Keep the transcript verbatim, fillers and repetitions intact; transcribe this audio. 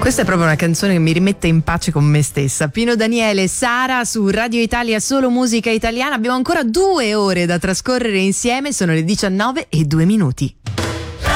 Questa è proprio una canzone che mi rimette in pace con me stessa. Pino Daniele, Sara su Radio Italia, solo musica italiana. Abbiamo ancora due ore da trascorrere insieme, sono le diciannove e due minuti.